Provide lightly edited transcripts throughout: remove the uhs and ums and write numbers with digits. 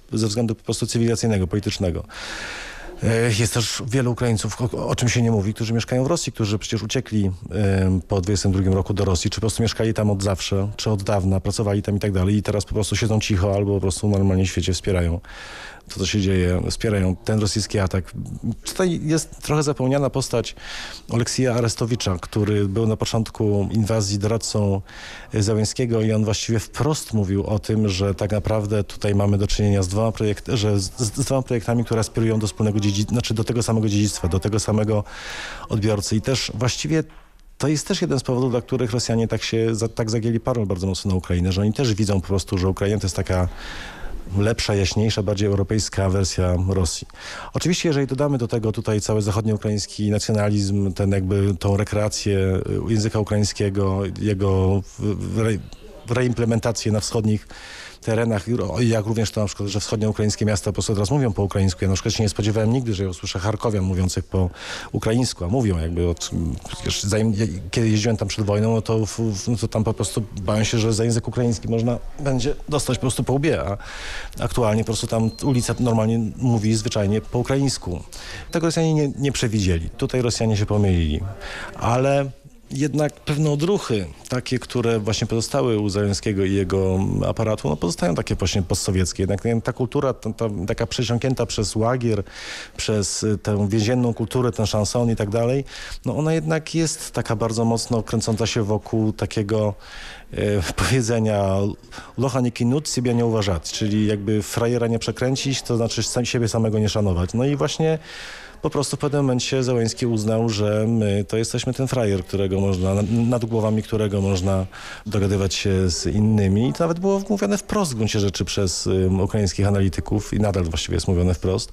ze względu po prostu cywilizacyjnego, politycznego. Jest też wielu Ukraińców, o czym się nie mówi, którzy mieszkają w Rosji, którzy przecież uciekli po 22 roku do Rosji, czy po prostu mieszkali tam od zawsze, czy od dawna, pracowali tam i tak dalej i teraz po prostu siedzą cicho albo po prostu normalnie w świecie wspierają to, co się dzieje, wspierają ten rosyjski atak. Tutaj jest trochę zapomniana postać Oleksija Arestowicza, który był na początku inwazji doradcą Zełenskiego i on właściwie wprost mówił o tym, że tak naprawdę tutaj mamy do czynienia z dwoma projektami, które aspirują do wspólnego znaczy do tego samego dziedzictwa, do tego samego odbiorcy i też właściwie to jest też jeden z powodów, dla których Rosjanie tak zagięli parol bardzo mocno na Ukrainę, że oni też widzą po prostu, że Ukraina to jest taka lepsza, jaśniejsza, bardziej europejska wersja Rosji. Oczywiście, jeżeli dodamy do tego tutaj cały zachodnioukraiński nacjonalizm, tą rekreację języka ukraińskiego, jego reimplementację na wschodnich terenach, jak również to na przykład, że wschodnioukraińskie miasta po prostu teraz mówią po ukraińsku. Ja na przykład się nie spodziewałem nigdy, że ja usłyszę Charkowian mówiących po ukraińsku, a mówią kiedy jeździłem tam przed wojną, no to tam po prostu bałem się, że za język ukraiński można będzie dostać po prostu po łbie, a aktualnie po prostu tam ulica normalnie mówi zwyczajnie po ukraińsku. Tego Rosjanie nie przewidzieli. Tutaj Rosjanie się pomylili. Ale jednak pewne odruchy, takie, które właśnie pozostały u Zełenskiego i jego aparatu, no pozostają takie właśnie postsowieckie. Jednak ta kultura, taka przesiąknięta przez łagier, przez tę więzienną kulturę, ten szanson i tak dalej, no ona jednak jest taka bardzo mocno kręcąca się wokół takiego powiedzenia locha nie kinut, siebie nie uważać, czyli jakby frajera nie przekręcić, to znaczy siebie samego nie szanować. No i właśnie po prostu w pewnym momencie Zełenski uznał, że my to jesteśmy ten frajer, którego można, nad głowami którego można dogadywać się z innymi. I to nawet było mówione wprost w gruncie rzeczy przez ukraińskich analityków i nadal właściwie jest mówione wprost.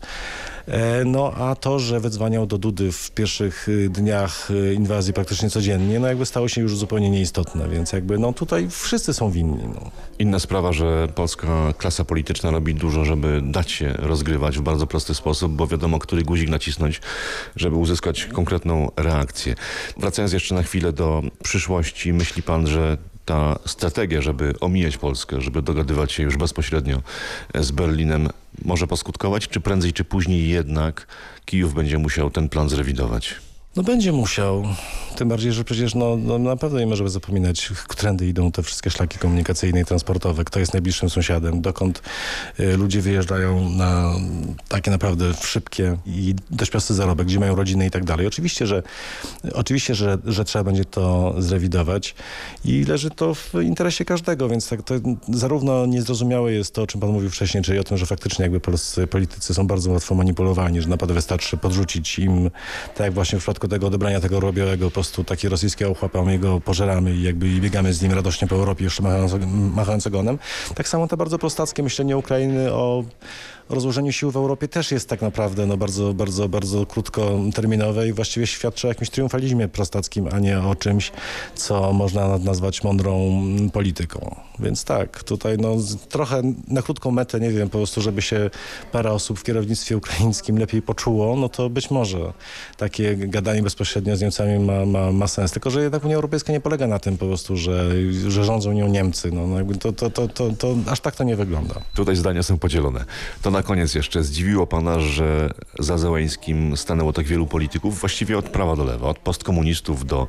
No a to, że wydzwaniał do Dudy w pierwszych dniach inwazji praktycznie codziennie, no jakby stało się już zupełnie nieistotne, więc jakby no tutaj wszyscy są winni. No. Inna sprawa, że polska klasa polityczna robi dużo, żeby dać się rozgrywać w bardzo prosty sposób, bo wiadomo, który guzik nacisnąć, żeby uzyskać konkretną reakcję. Wracając jeszcze na chwilę do przyszłości, myśli pan, że ta strategia, żeby omijać Polskę, żeby dogadywać się już bezpośrednio z Berlinem, może poskutkować, czy prędzej czy później jednak Kijów będzie musiał ten plan zrewidować? No będzie musiał, tym bardziej, że przecież no na pewno nie możemy zapominać, którędy idą te wszystkie szlaki komunikacyjne i transportowe, kto jest najbliższym sąsiadem, dokąd ludzie wyjeżdżają na takie naprawdę szybkie i dość prosty zarobek, gdzie mają rodziny i tak dalej. Oczywiście, że trzeba będzie to zrewidować i leży to w interesie każdego, więc tak to zarówno niezrozumiałe jest to, o czym pan mówił wcześniej, czyli o tym, że faktycznie jakby polscy politycy są bardzo łatwo manipulowani, że naprawdę wystarczy podrzucić im, tak jak właśnie w przypadku tego odebrania tego robiowego, po prostu taki rosyjski ochłap, my go pożeramy i jakby biegamy z nim radośnie po Europie, jeszcze machając ogonem. Tak samo to bardzo prostackie myślenie Ukrainy o rozłożeniu sił w Europie też jest tak naprawdę no bardzo, bardzo, bardzo krótkoterminowe i właściwie świadczy o jakimś triumfalizmie prostackim, a nie o czymś, co można nazwać mądrą polityką. Więc tak, tutaj no trochę na krótką metę, nie wiem, po prostu, żeby się parę osób w kierownictwie ukraińskim lepiej poczuło, no to być może takie gadanie bezpośrednio z Niemcami ma sens. Tylko, że jednak Unia Europejska nie polega na tym po prostu, że rządzą nią Niemcy. No jakby to aż tak to nie wygląda. Tutaj zdania są podzielone. To na koniec jeszcze zdziwiło pana, że za Zełenskim stanęło tak wielu polityków, właściwie od prawa do lewa, od postkomunistów do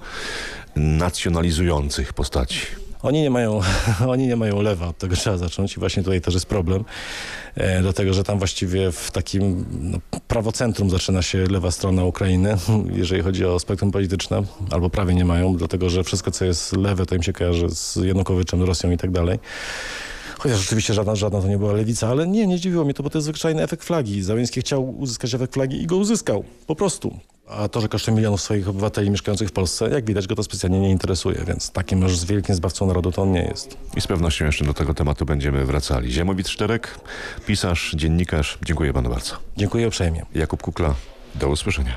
nacjonalizujących postaci. Oni nie mają lewa, od tego trzeba zacząć i właśnie tutaj też jest problem, dlatego że tam właściwie w takim prawocentrum zaczyna się lewa strona Ukrainy, jeżeli chodzi o spektrum polityczne, albo prawie nie mają, dlatego że wszystko, co jest lewe, to im się kojarzy z Janukowiczem, Rosją i tak dalej. Chociaż rzeczywiście żadna to nie była lewica, ale nie zdziwiło mnie to, bo to jest zwyczajny efekt flagi. Zełenski chciał uzyskać efekt flagi i go uzyskał. Po prostu. A to, że kosztuje milionów swoich obywateli mieszkających w Polsce, jak widać, go to specjalnie nie interesuje, więc takim już z wielkim zbawcą narodu to on nie jest. I z pewnością jeszcze do tego tematu będziemy wracali. Ziemowit Szczerek, pisarz, dziennikarz. Dziękuję panu bardzo. Dziękuję uprzejmie. Jakub Kukla, do usłyszenia.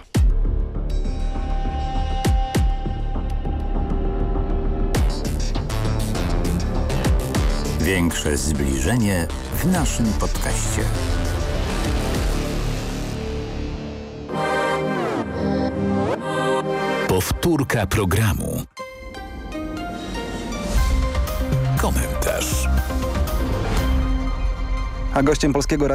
Większe zbliżenie w naszym podcaście. Powtórka programu. Komentarz. A gościem Polskiego